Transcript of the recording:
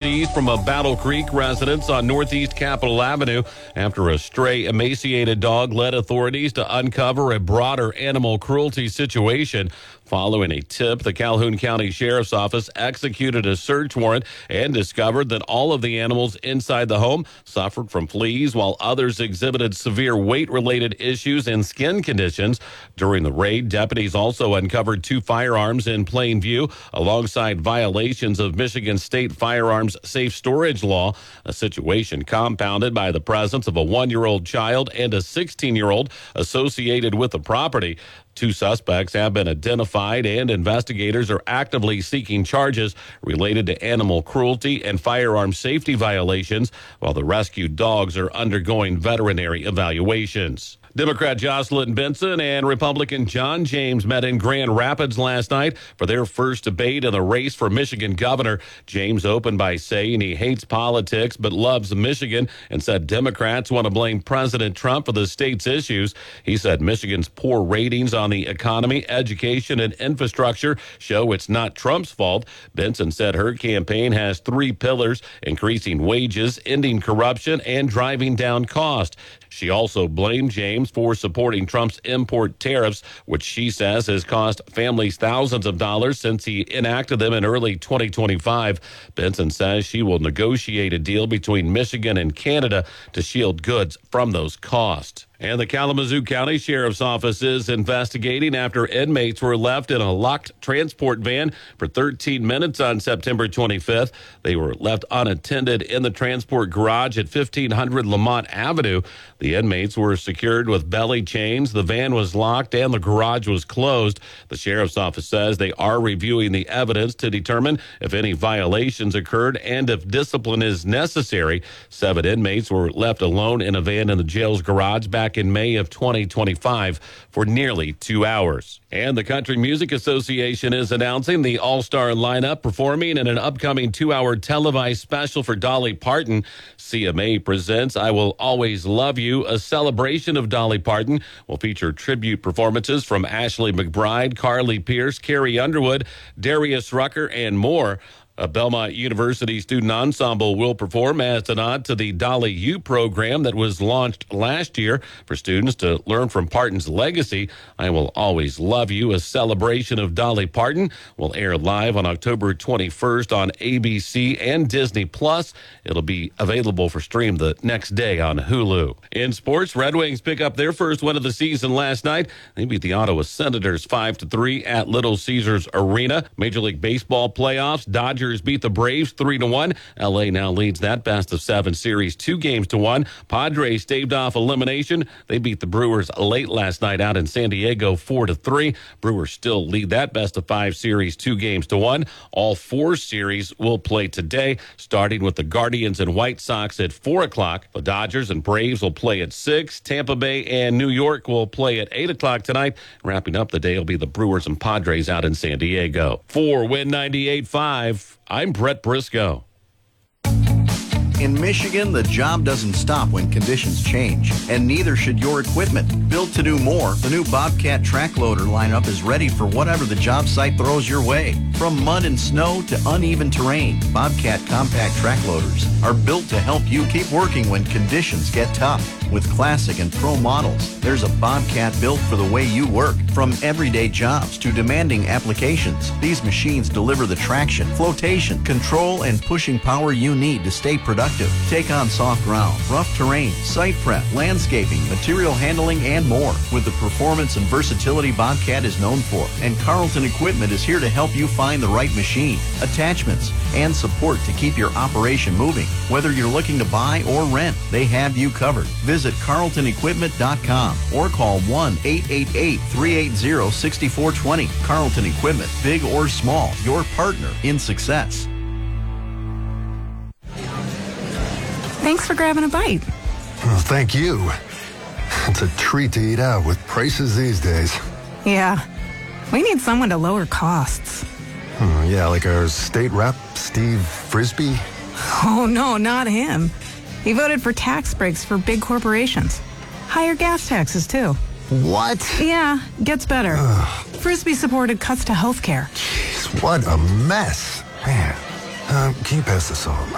seized from a Battle Creek residence on Northeast Capitol Avenue after a stray emaciated dog led authorities to uncover a broader animal cruelty situation. Following a tip, the Calhoun County Sheriff's Office executed a search warrant and discovered that all of the animals inside the home suffered from fleas, while others exhibited severe weight-related issues and skin conditions. During the raid, deputies also uncovered 2 firearms in plain view, alongside violations of Michigan State firearms safe storage law, a situation compounded by the presence of a 1-year-old child and a 16-year-old associated with the property. 2 suspects have been identified, and investigators are actively seeking charges related to animal cruelty and firearm safety violations, while the rescued dogs are undergoing veterinary evaluations. Democrat Jocelyn Benson and Republican John James met in Grand Rapids last night for their first debate in the race for Michigan governor. James opened by saying he hates politics but loves Michigan and said Democrats want to blame President Trump for the state's issues. He said Michigan's poor ratings on the economy, education, and infrastructure show it's not Trump's fault. Benson said her campaign has 3 pillars: increasing wages, ending corruption, and driving down cost. She also blamed James for supporting Trump's import tariffs, which she says has cost families thousands of dollars since he enacted them in early 2025. Benson says she will negotiate a deal between Michigan and Canada to shield goods from those costs. And the Kalamazoo County Sheriff's Office is investigating after inmates were left in a locked transport van for 13 minutes on September 25th. They were left unattended in the transport garage at 1500 Lamont Avenue. The inmates were secured with belly chains. The van was locked and the garage was closed. The Sheriff's Office says they are reviewing the evidence to determine if any violations occurred and if discipline is necessary. 7 inmates were left alone in a van in the jail's garage back in May of 2025 for nearly 2 hours. And the Country Music Association is announcing the all-star lineup performing in an upcoming 2-hour televised special for Dolly Parton. CMA presents I Will Always Love You, a celebration of Dolly Parton. Will feature tribute performances from Ashley McBryde, Carly Pierce, Carrie Underwood, Darius Rucker, and more. A Belmont University student ensemble will perform as a nod to the Dolly U program that was launched last year for students to learn from Parton's legacy. I Will Always Love You, a celebration of Dolly Parton, will air live on October 21st on ABC and Disney+. It'll be available for stream the next day on Hulu. In sports, Red Wings pick up their first win of the season last night. They beat the Ottawa Senators 5-3 at Little Caesars Arena. Major League Baseball playoffs, Dodgers beat the Braves 3-1. LA now leads that best-of-7 series 2-1. Padres staved off elimination. They beat the Brewers late last night out in San Diego 4-3. Brewers still lead that best-of-5 series 2-1. All 4 series will play today, starting with the Guardians and White Sox at 4 o'clock. The Dodgers and Braves will play at 6. Tampa Bay and New York will play at 8 o'clock tonight. Wrapping up the day will be the Brewers and Padres out in San Diego. For Win 98.5, I'm Brett Briscoe. In Michigan, the job doesn't stop when conditions change, and neither should your equipment. Built to do more, the new Bobcat track loader lineup is ready for whatever the job site throws your way. From mud and snow to uneven terrain, Bobcat compact track loaders are built to help you keep working when conditions get tough. With classic and pro models, there's a Bobcat built for the way you work. From everyday jobs to demanding applications, these machines deliver the traction, flotation, control, and pushing power you need to stay productive. Take on soft ground, rough terrain, site prep, landscaping, material handling, and more with the performance and versatility Bobcat is known for. And Carlton Equipment is here to help you find the right machine, attachments, and support to keep your operation moving. Whether you're looking to buy or rent, they have you covered. Visit carltonequipment.com or call 1-888-380-6420. Carlton Equipment, big or small, your partner in success. Thanks for grabbing a bite. Well, thank you. It's a treat to eat out with prices these days. Yeah, we need someone to lower costs. Yeah, like our state rep, Steve Frisbee. Oh, no, not him. He voted for tax breaks for big corporations. Higher gas taxes, too. What? Yeah, gets better. Frisbee supported cuts to health care. Jeez, what a mess. Man, can you pass the salt?